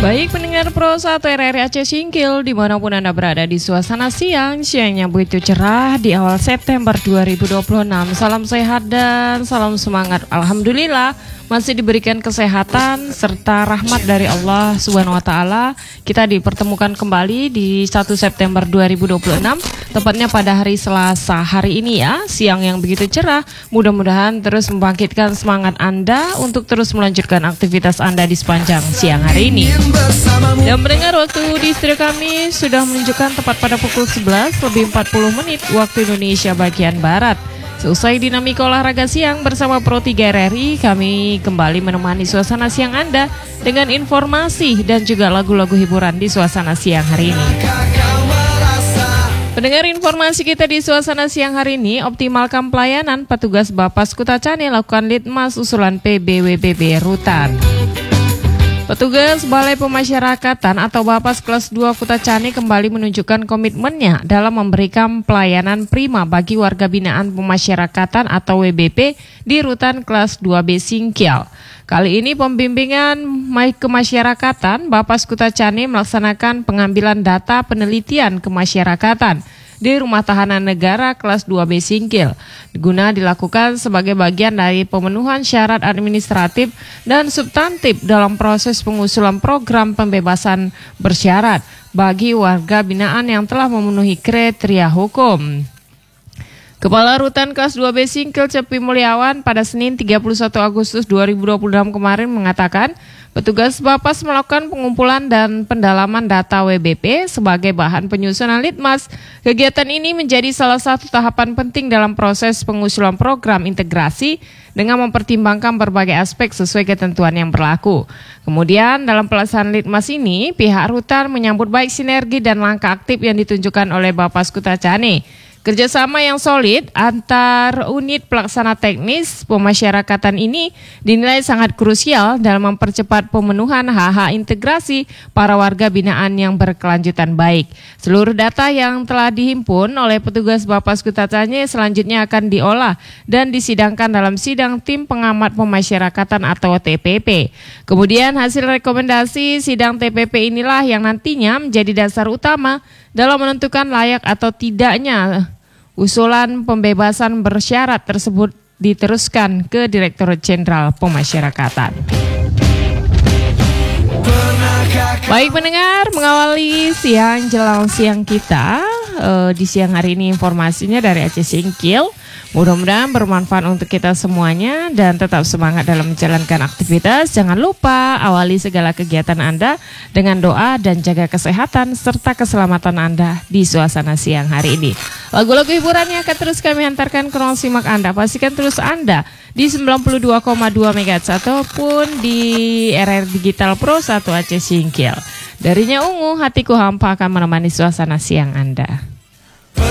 Baik pendengar Pro 1 RRI Aceh Singkil, dimanapun Anda berada di suasana siangnya begitu cerah di awal September 2026. Salam sehat dan salam semangat. Alhamdulillah masih diberikan kesehatan serta rahmat dari Allah Subhanahu wa taala. Kita dipertemukan kembali di 1 September 2026, tepatnya pada hari Selasa hari ini ya, siang yang begitu cerah. Mudah-mudahan terus membangkitkan semangat Anda untuk terus melanjutkan aktivitas Anda di sepanjang siang hari ini. Dan mendengar waktu di studio kami sudah menunjukkan tepat pada pukul 11 lebih 40 menit waktu Indonesia bagian Barat. Seusai dinamika olahraga siang bersama Pro 3 RRI, kami kembali menemani suasana siang Anda dengan informasi dan juga lagu-lagu hiburan di suasana siang hari ini. Pendengar, informasi kita di suasana siang hari ini, optimalkan pelayanan petugas Bapas Kutacane lakukan litmas usulan PBWBB Rutan. Petugas Balai Pemasyarakatan atau Bapas kelas 2 Kutacane kembali menunjukkan komitmennya dalam memberikan pelayanan prima bagi warga binaan pemasyarakatan atau WBP di Rutan kelas 2B Singkial. Kali ini pembimbingan kemasyarakatan Bapas Kutacane melaksanakan pengambilan data penelitian kemasyarakatan di Rumah Tahanan Negara kelas 2B Singkil, guna dilakukan sebagai bagian dari pemenuhan syarat administratif dan substantif dalam proses pengusulan program pembebasan bersyarat bagi warga binaan yang telah memenuhi kriteria hukum. Kepala Rutan kelas 2B Singkil Cepi Mulyawan pada Senin 31 Agustus 2026 kemarin mengatakan, petugas Bapas melakukan pengumpulan dan pendalaman data WBP sebagai bahan penyusunan litmas. Kegiatan ini menjadi salah satu tahapan penting dalam proses pengusulan program integrasi dengan mempertimbangkan berbagai aspek sesuai ketentuan yang berlaku. Kemudian dalam pelaksanaan litmas ini, pihak Rutan menyambut baik sinergi dan langkah aktif yang ditunjukkan oleh Bapas Kutacane. Kerjasama yang solid antar unit pelaksana teknis pemasyarakatan ini dinilai sangat krusial dalam mempercepat pemenuhan hak-hak integrasi para warga binaan yang berkelanjutan baik. Seluruh data yang telah dihimpun oleh petugas Bapas Kutacane selanjutnya akan diolah dan disidangkan dalam sidang tim pengamat pemasyarakatan atau TPP. Kemudian hasil rekomendasi sidang TPP inilah yang nantinya menjadi dasar utama dalam menentukan layak atau tidaknya usulan pembebasan bersyarat tersebut diteruskan ke Direktorat Jenderal Pemasyarakatan. Baik pendengar, mengawali siang jelang siang kita di siang hari ini informasinya dari Aceh Singkil. Mudah-mudahan bermanfaat untuk kita semuanya dan tetap semangat dalam menjalankan aktivitas. Jangan lupa awali segala kegiatan Anda dengan doa dan jaga kesehatan serta keselamatan Anda di suasana siang hari ini. Lagu-lagu hiburannya akan terus kami hantarkan ke ruang simak Anda. Pastikan terus Anda di 92,2 MHz ataupun di RR Digital Pro 1 Aceh Singkil. Darinya Ungu, hatiku hampa akan menemani suasana siang Anda.